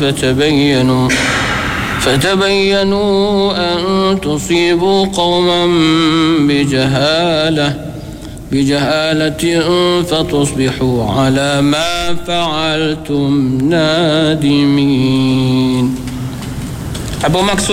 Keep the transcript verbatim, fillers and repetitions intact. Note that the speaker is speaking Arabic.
فتبينوا فتبينوا أن تصيبوا قوما بجهالة بجهالة فتصبحوا على ما فعلتم نادمين. أبو مقصود